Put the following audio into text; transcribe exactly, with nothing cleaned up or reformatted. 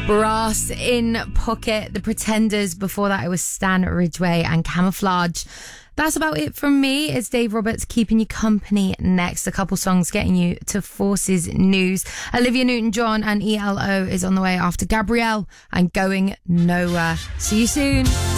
Brass in Pocket, The Pretenders. Before that, it was Stan Ridgway and Camouflage. That's about it from me. It's Dave Roberts keeping you company next. A couple songs getting you to Forces News. Olivia Newton-John and E L O is on the way after Gabrielle and Going Nowhere. See you soon.